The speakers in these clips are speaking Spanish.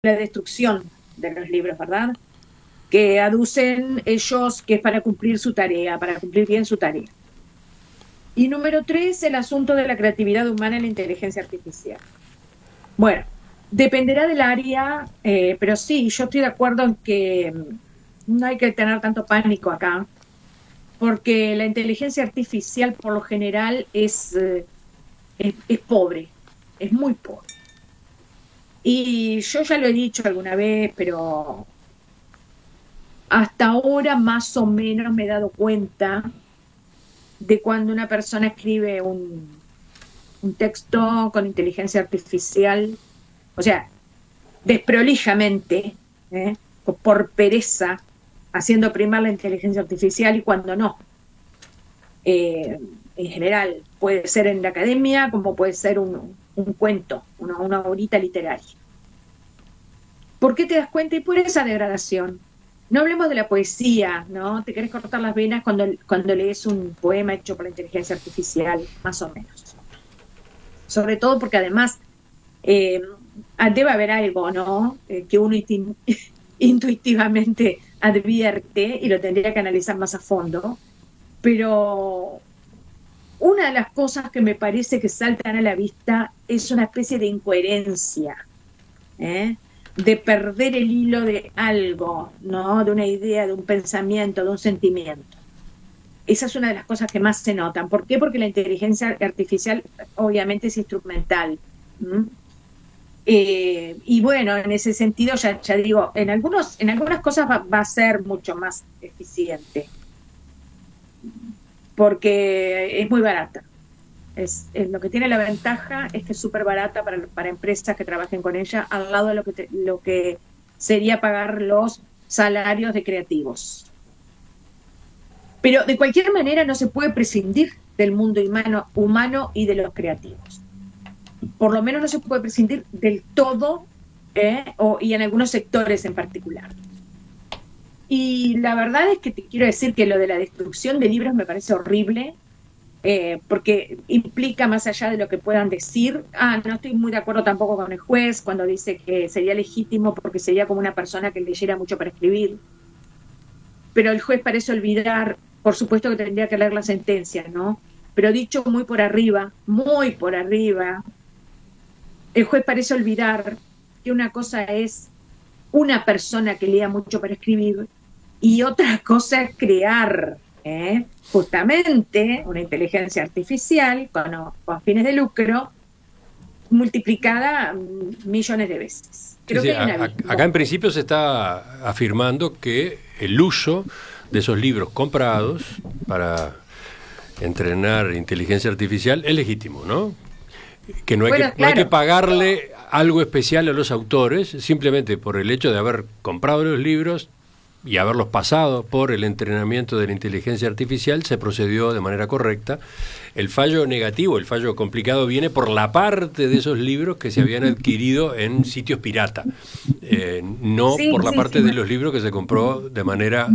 la destrucción de los libros, ¿verdad? Que aducen ellos que es para cumplir su tarea, para cumplir bien su tarea. Y número 3, el asunto de la creatividad humana en la inteligencia artificial. Bueno, dependerá del área, pero sí, yo estoy de acuerdo en que no hay que tener tanto pánico acá, porque la inteligencia artificial por lo general es pobre, es muy pobre. Y yo ya lo he dicho alguna vez, pero hasta ahora más o menos me he dado cuenta de cuando una persona escribe un texto con inteligencia artificial, o sea, desprolijamente, ¿eh? Por pereza, haciendo primar la inteligencia artificial y cuando no. En general, puede ser en la academia como puede ser un cuento, una horita literaria. ¿Por qué te das cuenta? Y por esa degradación. No hablemos de la poesía, ¿no? Te querés cortar las venas cuando lees un poema hecho por la inteligencia artificial, más o menos. Sobre todo porque además debe haber algo, ¿no? Que uno intuitivamente advierte y lo tendría que analizar más a fondo. Pero una de las cosas que me parece que saltan a la vista es una especie de incoherencia, ¿eh? De perder el hilo de algo, ¿no? De una idea, de un pensamiento, de un sentimiento. Esa es una de las cosas que más se notan. ¿Por qué? Porque la inteligencia artificial obviamente es instrumental. ¿Mm? Y bueno, en ese sentido, ya digo, en algunas cosas va a ser mucho más eficiente, porque es muy barata. Lo que tiene la ventaja es que es súper barata para empresas que trabajen con ella, al lado de lo que sería pagar los salarios de creativos. Pero de cualquier manera no se puede prescindir del mundo humano y de los creativos. Por lo menos no se puede prescindir del todo, y en algunos sectores en particular. Y la verdad es que te quiero decir que lo de la destrucción de libros me parece horrible, porque implica más allá de lo que puedan decir. No estoy muy de acuerdo tampoco con el juez cuando dice que sería legítimo porque sería como una persona que leyera mucho para escribir, pero el juez parece olvidar, por supuesto que tendría que leer la sentencia, ¿no? Pero dicho muy por arriba, el juez parece olvidar que una cosa es una persona que lea mucho para escribir y otra cosa es crear, justamente una inteligencia artificial con fines de lucro multiplicada millones de veces. Sí, Creo sí, que hay un abismo. acá en principio se está afirmando que el uso de esos libros comprados para entrenar inteligencia artificial es legítimo, ¿no? Que no hay que, Bueno, no hay que claro, pagarle algo especial a los autores simplemente por el hecho de haber comprado los libros y haberlos pasado por el entrenamiento de la inteligencia artificial, se procedió de manera correcta. El fallo negativo, el fallo complicado viene por la parte de esos libros que se habían adquirido en sitios pirata, no sí, por la sí, parte sí. de los libros que se compró de manera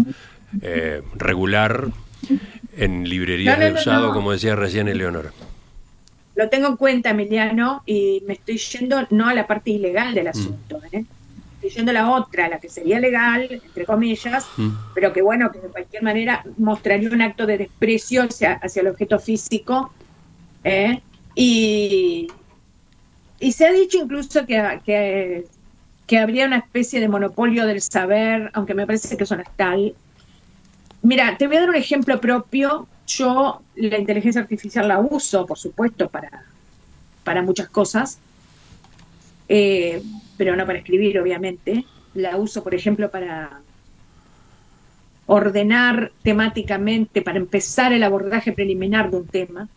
regular en No, librerías no, de no, usado, no. como decía recién Eleonora. Lo tengo en cuenta, Emiliano, y me estoy yendo no a la parte ilegal del Mm, asunto, estoy yendo a la otra, la que sería legal, entre comillas, mm. pero que bueno, que de cualquier manera mostraría un acto de desprecio hacia el objeto físico, ¿eh? Y, y se ha dicho incluso que habría una especie de monopolio del saber, aunque me parece que eso no es tal. Mira, te voy a dar un ejemplo propio. Yo la inteligencia artificial la uso, por supuesto, para muchas cosas, eh, pero no para escribir, obviamente. La uso, por ejemplo, para ordenar temáticamente, para empezar el abordaje preliminar de un tema.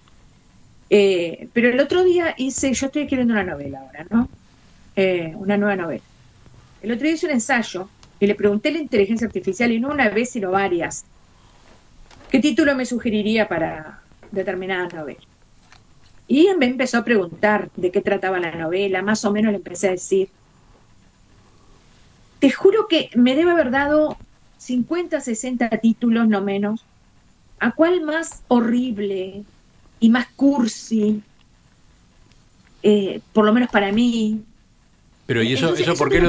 Pero el otro día yo estoy escribiendo una novela ahora, ¿no? Una nueva novela. El otro día hice un ensayo y le pregunté a la inteligencia artificial, y no una vez, sino varias, ¿qué título me sugeriría para determinada novela? Y me empezó a preguntar de qué trataba la novela, más o menos le empecé a decir. Te juro que me debe haber dado 50, 60 títulos, no menos. ¿A cuál más horrible y más cursi, por lo menos para mí? Pero ¿y eso, Entonces, eso por qué tiene